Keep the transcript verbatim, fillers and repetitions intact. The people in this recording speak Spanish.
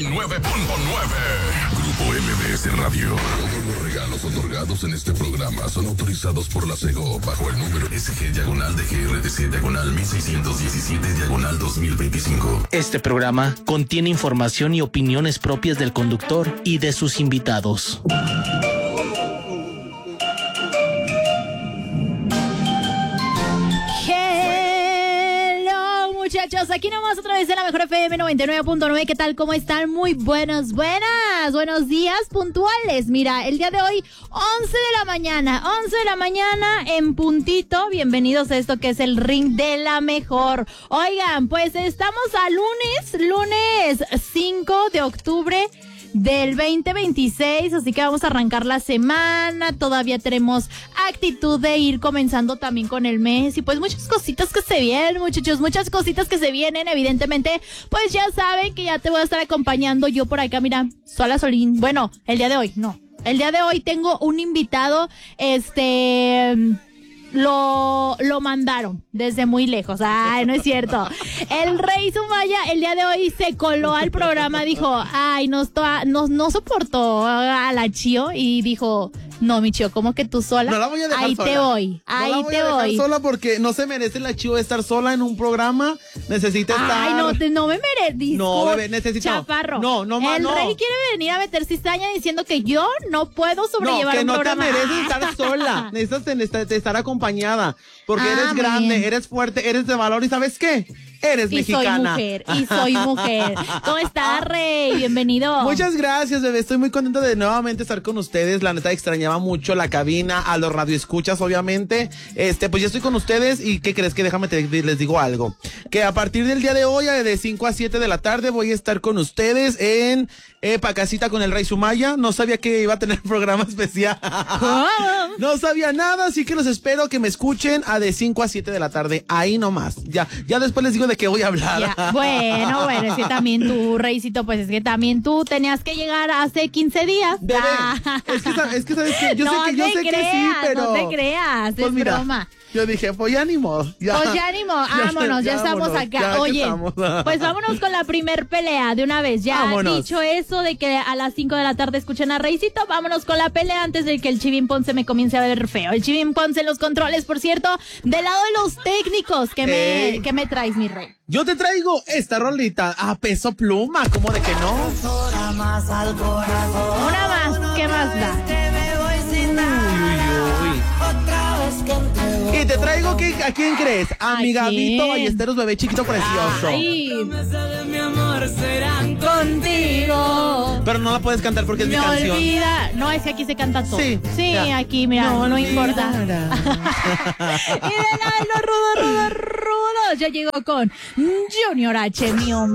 nueve punto nueve. Grupo M B S Radio. Todos los regalos otorgados en este programa son autorizados por la SEGO bajo el número S G diagonal de G R D C diagonal mil seiscientos diecisiete diagonal dos mil veinticinco. Este programa contiene información y opiniones propias del conductor y de sus invitados. Muchachos, aquí nomás otra vez en la mejor F M noventa y nueve punto nueve. ¿Qué tal? ¿Cómo están? Muy buenas, buenas, buenos días puntuales. Mira, el día de hoy, once de la mañana, once de la mañana en puntito. Bienvenidos a esto que es el ring de la mejor. Oigan, pues estamos a lunes, lunes cinco de octubre del veinte veintiséis, así que vamos a arrancar la semana. Todavía tenemos actitud de ir comenzando también con el mes y pues muchas cositas que se vienen, muchachos, muchas cositas que se vienen. Evidentemente, pues ya saben que ya te voy a estar acompañando yo por acá, mira, sola solín. Bueno, el día de hoy, no, el día de hoy tengo un invitado, este... Lo, lo mandaron desde muy lejos. Ay, no es cierto. El Rey Sumaya el día de hoy se coló al programa, dijo, ay, no, no, no soportó a la Chio y dijo, no, mi Chio, ¿cómo que tú sola? No la voy a dejar ahí sola. te voy, ahí no la voy te a dejar voy. sola porque no se merece la Chio estar sola en un programa. Necesita estar. Ay, no, te, no me merezco. No, bebé, necesito. Chaparro. No, no, ma, El no. Rey quiere venir a meter cizaña diciendo que yo no puedo sobrellevar no, que un no programa. te mereces estar sola. Necesitas te- te- estar acompañada. Porque Ah, eres muy grande, bien. eres fuerte, eres de valor. ¿Y sabes qué? Eres Y mexicana. soy mujer, y soy mujer. ¿Cómo estás, Rey? Bienvenido. Muchas gracias, bebé. Estoy muy contento de nuevamente estar con ustedes. La neta extrañaba mucho la cabina, a los radioescuchas, obviamente. Este, pues ya estoy con ustedes y ¿qué crees? Que déjame te, les digo algo. Que a partir del día de hoy, de cinco a siete de la tarde, voy a estar con ustedes en eh, Pacasita con el Rey Sumaya. No sabía que iba a tener programa especial. No sabía nada, así que los espero que me escuchen a de cinco a siete de la tarde. Ahí nomás. Ya, ya después les digo de qué voy a hablar. Ya, bueno, bueno, es que también tú, Reycito, pues es que también tú tenías que llegar hace quince días. Bebé, Ah. es que, sa- es que sabes que yo no sé que yo te sé creas, que sí, pero no te creas, pues es mira, broma. Yo dije, pues ya ni modo. Ya, Pues ya ni modo, vámonos, ya, ya estamos vámonos, acá. ya que Oye, estamos. pues vámonos con la primer pelea de una vez. Ya Vámonos. dicho eso de que a las cinco de la tarde escuchen a Reycito, vámonos con la pelea antes de que el Chivín Ponce me comience a ver feo. El Chivín Ponce en los controles, por cierto, del lado de los técnicos. ¿Qué me, Ey. ¿qué me traes, mi Rey? Yo te traigo esta rolita a Peso Pluma, ¿cómo de que no? Una más, ¿qué más da? Uy, uy, uy. Y te traigo que, ¿a quién crees? A mi ¿A Gabito quién? Ballesteros, bebé chiquito precioso. Ay, contigo. Pero no la puedes cantar porque es Me mi canción. olvida. No, es que aquí se canta todo. Sí, Sí, ya. aquí, mira, no, importa. olvidarás. Y de nada, rudo, rudo, rudo. Ya llegó con Junior H, mi hombre.